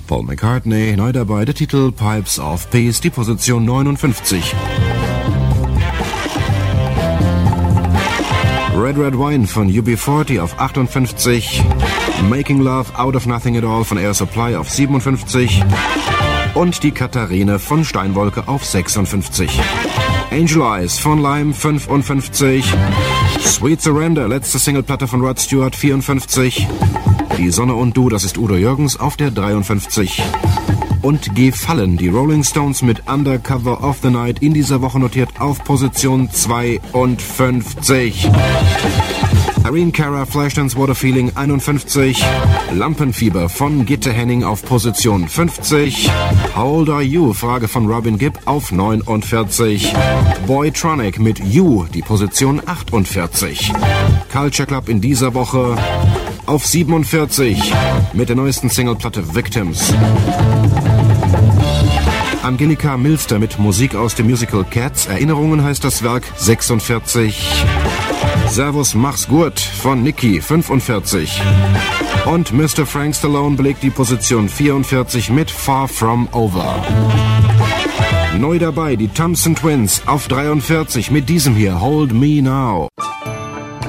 Paul McCartney, neu dabei, der Titel Pipes of Peace, die Position 59. Red Red Wine von UB40 auf 58. Making Love Out of Nothing at All von Air Supply auf 57. Und die Katharine von Steinwolke auf 56. Angel Eyes von Lime 55. Sweet Surrender, letzte Singleplatte von Rod Stewart 54. Die Sonne und du, das ist Udo Jürgens auf der 53. Und Gefallen, die Rolling Stones mit Undercover of the Night in dieser Woche notiert auf Position 52. Irene Cara, Flashdance What a Feeling 51. Lampenfieber von Gitte Henning auf Position 50. How Old Are You? Frage von Robin Gibb auf 49. Boytronic mit You, die Position 48. Culture Club in dieser Woche auf 47 mit der neuesten Singleplatte Victims. Angelika Milster mit Musik aus dem Musical Cats. Erinnerungen heißt das Werk 46. Servus, mach's gut von Nicky 45. Und Mr. Frank Stallone belegt die Position 44 mit Far From Over. Neu dabei die Thompson Twins auf 43 mit diesem hier Hold Me Now.